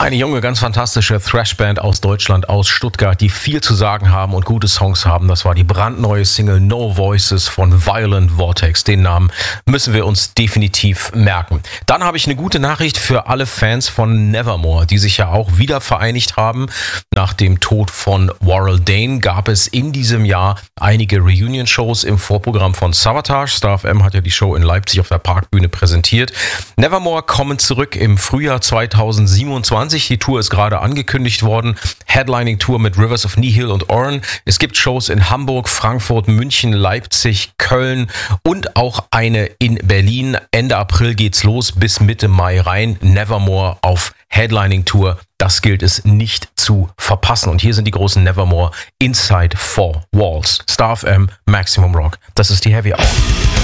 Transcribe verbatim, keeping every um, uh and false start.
Eine junge, ganz fantastische Thrashband aus Deutschland, aus Stuttgart, die viel zu sagen haben und gute Songs haben. Das war die brandneue Single No Voices von Violent Vortex. Den Namen müssen wir uns definitiv merken. Dann habe ich eine gute Nachricht für alle Fans von Nevermore, die sich ja auch wieder vereinigt haben. Nach dem Tod von Warrell Dane gab es in diesem Jahr einige Reunion-Shows im Vorprogramm von Savatage. Star F M hat ja die Show in Leipzig auf der Parkbühne präsentiert. Nevermore kommen zurück im Frühjahr zweitausendsiebenundzwanzig. Die Tour ist gerade angekündigt worden. Headlining-Tour mit Rivers of Nihil und Oren. Es gibt Shows in Hamburg, Frankfurt, München, Leipzig, Köln und auch eine in Berlin. Ende April geht's los, bis Mitte Mai rein. Nevermore auf Headlining-Tour. Das gilt es nicht zu verpassen. Und hier sind die großen Nevermore Inside Four Walls. Star F M, Maximum Rock. Das ist die Heavy Hour.